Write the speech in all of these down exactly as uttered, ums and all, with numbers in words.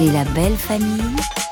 Chez la belle famille,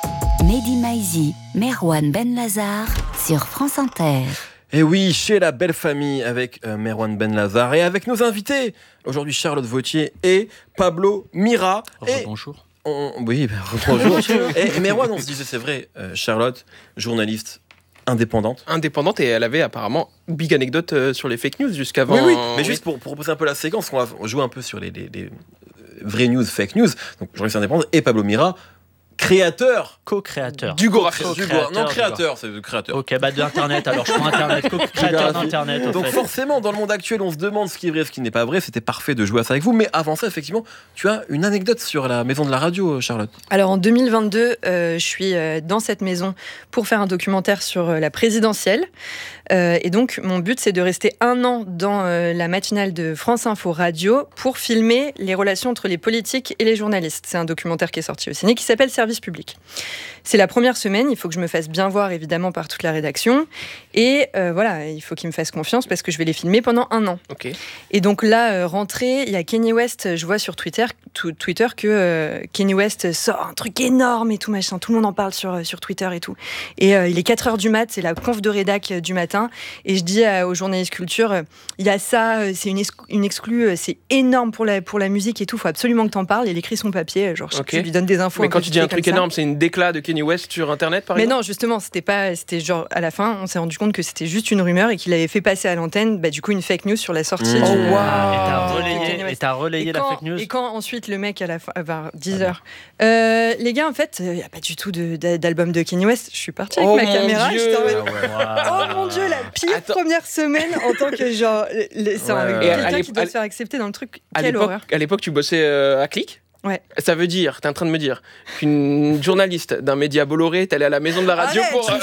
Mehdi Maizi, Merwan Benlazar sur France Inter. Et oui, chez la belle famille avec euh, Merwan Benlazar et avec nos invités. Aujourd'hui, Charlotte Vautier et Pablo Mira. Et bonjour. On... Oui, ben, bonjour. Et Merwan, on se disait, c'est vrai, euh, Charlotte, journaliste indépendante. Indépendante, et elle avait apparemment big anecdote euh, sur les fake news jusqu'avant. Oui, oui, mais juste pour, pour reposer un peu la séquence, on va jouer un peu sur les, les, les vraies news, fake news. Donc, journaliste indépendante et Pablo Mira, créateur, co-créateur du Gora, co-créateur, du Gora. Non, créateur, c'est le créateur. Ok, bah de Internet, alors je prends Internet, co-créateur d'Internet. Donc fait. forcément, dans le monde actuel, on se demande ce qui est vrai, ce qui n'est pas vrai. C'était parfait de jouer à ça avec vous. Mais avant ça, effectivement, tu as une anecdote sur la maison de la radio, Charlotte. Alors en deux mille vingt-deux, euh, je suis euh, dans cette maison pour faire un documentaire sur euh, la présidentielle. Euh, et donc, mon but, c'est de rester un an dans euh, la matinale de France Info Radio pour filmer les relations entre les politiques et les journalistes. C'est un documentaire qui est sorti au ciné qui s'appelle Service public. C'est la première semaine, il faut que je me fasse bien voir évidemment par toute la rédaction. Et euh, voilà, il faut qu'ils me fassent confiance parce que je vais les filmer pendant un an. Okay. Et donc là, euh, rentrée, il y a Kanye West, je vois sur Twitter, tout, Twitter que euh, Kanye West sort un truc énorme et tout machin. Tout le monde en parle sur, sur Twitter et tout. Et euh, il est quatre heures du mat, c'est la conf de rédac du matin. Et je dis euh, aux journalistes culture, euh, il y a ça, euh, c'est une, ex- une exclue, euh, c'est énorme pour la, pour la musique et tout, il faut absolument que t'en parles. Il écrit son papier, genre okay. je lui donne des infos. Mais quand tu dis un truc énorme, c'est une déclat de Kanye West sur Internet, par Mais exemple ? Mais non, justement, c'était pas, c'était genre, à la fin, on s'est rendu compte que c'était juste une rumeur et qu'il avait fait passer à l'antenne, bah, du coup, une fake news sur la sortie. Mmh. Du, oh, wow. Et t'as relayé, et t'as relayé et la quand, fake news. Et quand ensuite le mec à la fin, vers dix heures, euh, les gars, en fait, il n'y a pas du tout de, d'album de Kanye West. Je suis partie avec oh ma caméra. Dieu. J'étais en mode, Ah ouais. oh mon Dieu, la pire Attends. première semaine en tant que genre, les, c'est ouais, un, quelqu'un ouais. qui doit se faire accepter dans le truc. À Quelle l'époque, horreur. à l'époque, tu bossais euh, à Click ? Ouais. Ça veut dire, t'es en train de me dire qu'une journaliste d'un média Bolloré est allée à la maison de la radio Arrête, pour, euh,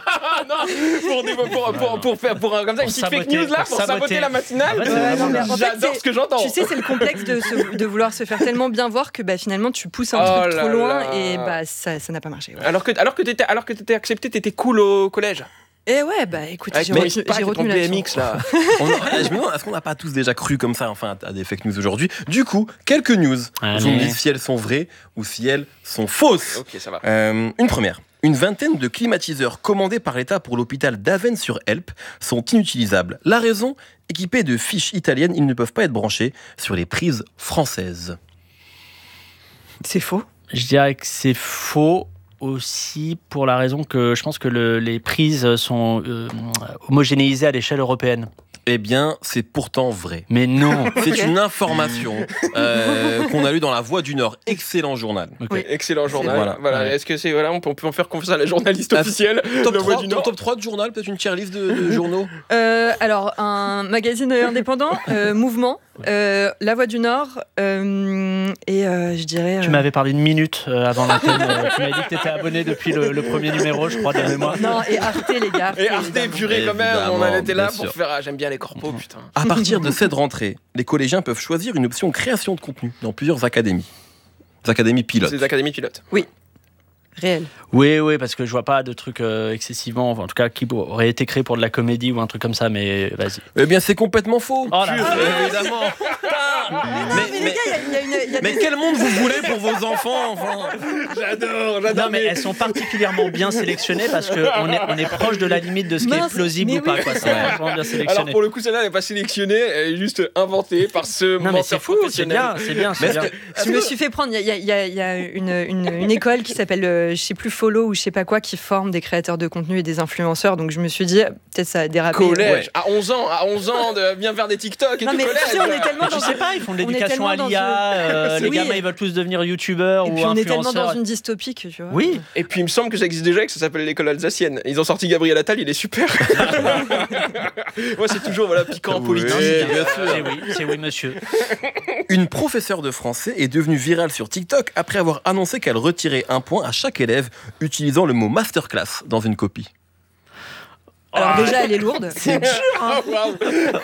non, pour, pour, pour, pour, pour faire pour, comme ça, une petite saboter, fake news là, pour pour saboter, saboter la matinale. Ah ouais, Ouais, non, mais en fait, j'adore c'est- ce que j'entends. Tu sais, c'est le complexe de, se- de vouloir se faire tellement bien voir que bah, finalement tu pousses un Oh truc là trop loin là. et bah, ça, ça n'a pas marché. Ouais. Alors que, alors que t'étais, alors que t'étais accepté, t'étais cool au collège. Et ouais, bah écoute, Avec j'ai ton retenu, X-Pack j'ai et ton retenu B la M leçon. X là. On a- je me demande, est-ce qu'on n'a pas tous déjà cru comme ça, enfin, à des fake news aujourd'hui ? Du coup, quelques news. Allez. Vous me dites si elles sont vraies ou si elles sont fausses. Ok, ça va. Euh, une première. Une vingtaine de climatiseurs commandés par l'État pour l'hôpital d'Avesnes-sur-Helpe sont inutilisables. La raison ? Équipés de fiches italiennes, ils ne peuvent pas être branchés sur les prises françaises. C'est faux. Je dirais que c'est faux aussi pour la raison que je pense que le, les prises sont euh, homogénéisées à l'échelle européenne. Eh bien, c'est pourtant vrai. Mais non. C'est Ok. une information euh, qu'on a lue dans La Voix du Nord. Excellent journal. Ok. Oui. Excellent journal. Voilà. Voilà. Ouais. Est-ce que c'est voilà, on peut, on peut en faire confiance à la journaliste Ah, officielle Top de La Voix trois, du ton Nord. top trois de journal, peut-être une tier list de, de journaux. Euh, alors, un magazine indépendant, euh, Mouvement, euh, La Voix du Nord, euh, et euh, je dirais. Tu euh, m'avais parlé une minute euh, avant l'antenne. euh, tu m'avais dit que tu étais abonné depuis le, le premier numéro, je crois, de mémoire. Non, et Arte, les gars. Et Arte, évidemment. purée quand même, on en Évidemment, était là bien pour sûr. faire. Ah, j'aime bien les corpos, putain. À partir de cette rentrée, les collégiens peuvent choisir une option création de contenu dans plusieurs académies. Les académies pilotes. C'est des académies pilotes. Réel. Oui, oui, parce que je vois pas de trucs euh, excessivement, enfin, en tout cas, qui aurait été créé pour de la comédie ou un truc comme ça, mais vas-y. Eh bien, c'est complètement faux. Oh là là. Évidemment. Mais, mais les gars, il y a- il y a une. il y a Mais des- quel monde vous voulez pour vos enfants, enfin J'adore, j'adore. Non, mais elles sont particulièrement bien sélectionnées parce qu'on est, on est proche de la limite de ce qui Mince, est plausible mais ou pas. oui. Quoi. C'est vraiment bien Alors sélectionné. pour le coup, celle-là n'est pas sélectionnée, elle est juste inventée par ce Non, mais c'est menteur fou, c'est professionnel. bien, c'est bien, c'est Mais est-ce bien. que- Je me suis fait prendre. Il y a, il y a- il y a une, une, une école qui s'appelle, euh, je sais plus, Follow ou je sais pas quoi, qui forme des créateurs de contenu et des influenceurs. Donc je me suis dit, peut-être ça a dérapé. Collège, Ouais. à onze ans, à onze ans, de bien faire des TikTok et Non, tout mais collège. tu sais, on est tellement Je dans sais une- pas, ils font de on est l'éducation à tellement dans l'I A, euh, les Oui. gamins ils veulent tous devenir youtubeurs Et ou puis on est tellement influenceurs. dans une dystopique, tu vois. Oui, Et puis il me semble que ça existe déjà et que ça s'appelle l'école alsacienne. Ils ont sorti Gabriel Attal, il est super. Moi c'est toujours voilà, piquant Oui, politique. bien sûr. c'est oui, c'est oui monsieur. Une professeure de français est devenue virale sur TikTok après avoir annoncé qu'elle retirait un point à chaque élève utilisant le mot masterclass dans une copie. Alors déjà, elle est lourde. C'est dur. Ah, waouh.